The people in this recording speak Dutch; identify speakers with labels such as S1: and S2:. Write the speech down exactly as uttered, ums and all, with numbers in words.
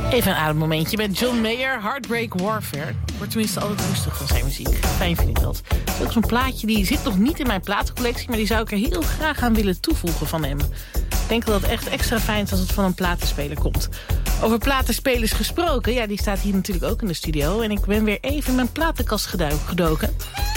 S1: Even een ademmomentje met John Mayer, Heartbreak Warfare. Wordt tenminste altijd rustig van zijn muziek. Fijn vind ik dat. Het is ook zo'n plaatje, die zit nog niet in mijn platencollectie, maar die zou ik er heel graag aan willen toevoegen van hem. Ik denk dat het echt extra fijn is als het van een platenspeler komt. Over platenspelers gesproken, ja, die staat hier natuurlijk ook in de studio. En ik ben weer even in mijn platenkast gedoken.